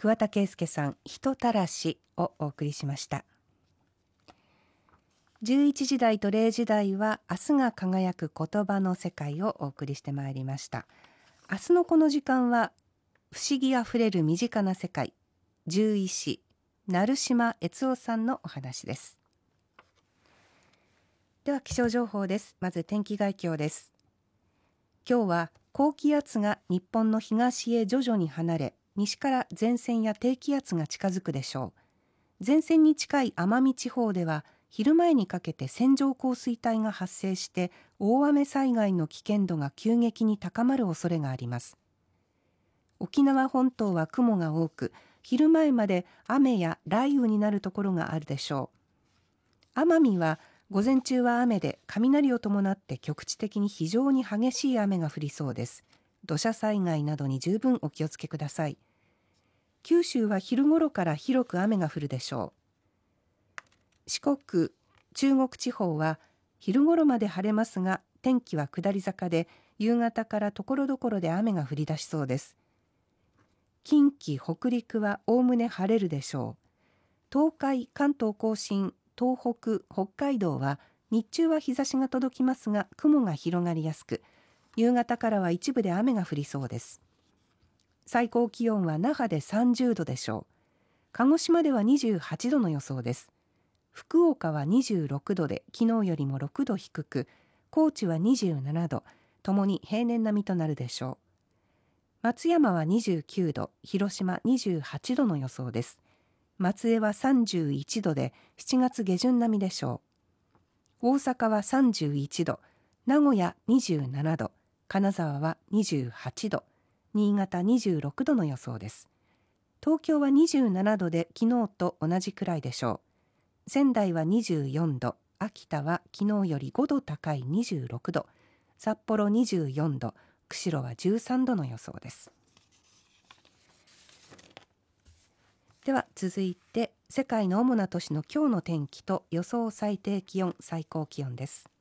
桑田佳祐さん、人たらしをお送りしました。11時台と0時台は明日が輝く言葉の世界をお送りしてまいりました。明日のこの時間は不思議あふれる身近な世界、獣医師成島悦夫さんのお話です。では気象情報です。まず天気概況です。今日は高気圧が日本の東へ徐々に離れ、西から前線や低気圧が近づくでしょう。前線に近い奄美地方では昼前にかけて線状降水帯が発生して大雨災害の危険度が急激に高まる恐れがあります。沖縄本島は雲が多く、昼前まで雨や雷雨になるところがあるでしょう。奄美は午前中は雨で雷を伴って局地的に非常に激しい雨が降りそうです。土砂災害などに十分お気をつけください。九州は昼頃から広く雨が降るでしょう。四国、中国地方は昼頃まで晴れますが、天気は下り坂で夕方からところどころで雨が降り出しそうです。近畿、北陸はおおむね晴れるでしょう。東海、関東甲信、東北、北海道は日中は日差しが届きますが雲が広がりやすく、夕方からは一部で雨が降りそうです。最高気温は那覇で30度でしょう。鹿児島では28度の予想です。福岡は26度で昨日よりも6度低く、高知は27度、ともに平年並みとなるでしょう。松山は29度、広島28度の予想です。松江は31度で7月下旬並みでしょう。大阪は31度、名古屋27度、金沢は28度、新潟26度の予想です。東京は27度で昨日と同じくらいでしょう。仙台は24度、秋田は昨日より5度高い26度、札幌24度、釧路は13度の予想です。では続いて世界の主な都市の今日の天気と予想最低気温、最高気温です。